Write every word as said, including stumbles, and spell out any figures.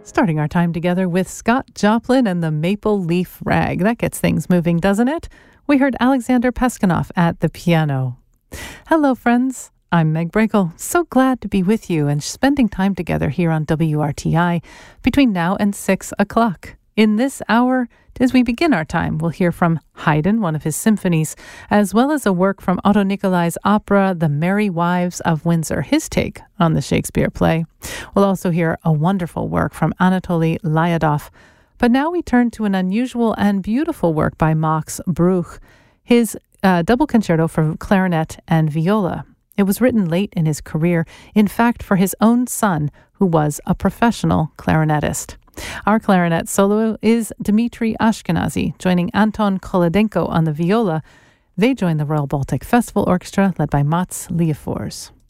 Starting our time together with Scott Joplin and the Maple Leaf Rag. That gets things moving, doesn't it? We heard Alexander Peskanov at the piano. Hello, friends. I'm Meg Brekel. So glad to be with you and spending time together here on W R T I between now and six o'clock. In this hour, as we begin our time, we'll hear from Haydn, one of his symphonies, as well as a work from Otto Nicolai's opera, The Merry Wives of Windsor, his take on the Shakespeare play. We'll also hear a wonderful work from Anatoly Lyadov. But now we turn to an unusual and beautiful work by Max Bruch, his uh, double concerto for clarinet and viola. It was written late in his career, in fact, for his own son, who was a professional clarinetist. Our clarinet solo is Dmitry Ashkenazy, joining Anton Kolodenko on the viola. They join the Royal Baltic Festival Orchestra, led by Mats Liafors.